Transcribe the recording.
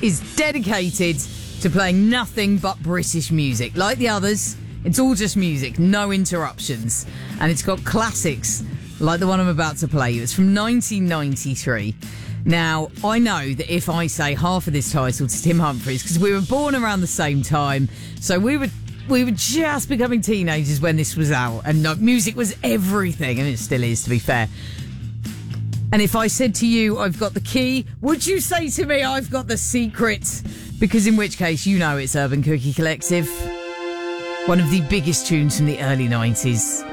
is dedicated to playing nothing but British music. Like the others, it's all just music, no interruptions. And it's got classics like the one I'm about to play you. It's from 1993. Now, I know that if I say half of this title to Tim Humphries, because we were born around the same time, so we were just becoming teenagers when this was out, and music was everything, and it still is, to be fair. And if I said to you, I've got the key, would you say to me, I've got the secret? Because in which case, you know it's Urban Cookie Collective. One of the biggest tunes from the early 90s.